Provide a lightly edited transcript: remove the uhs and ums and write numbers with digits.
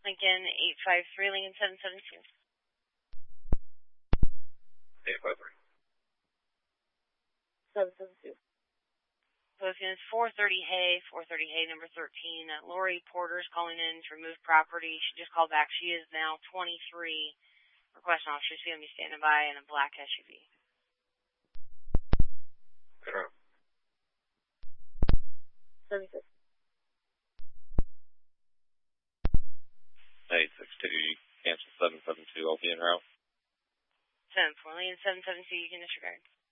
Lincoln 853, Lincoln 772. 853. 772. Post units 430 Hay, number 13. Lori Porter's calling in to remove property. She just called back. She is now 23. Request officer. She's going to be standing by in a black SUV. Confirm. 76. 862, cancel 772, I'll be en route. 10-4, Lincoln 772, you can disregard.